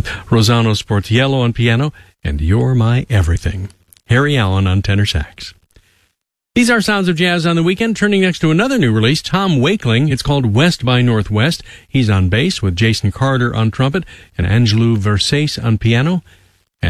Rosano Sportiello on piano, and You're My Everything. Harry Allen on tenor sax. These are Sounds of Jazz on the Weekend. Turning next to another new release, Tom Wakeling. It's called West by Northwest. He's on bass with Jason Carter on trumpet and Angelou Versace on piano.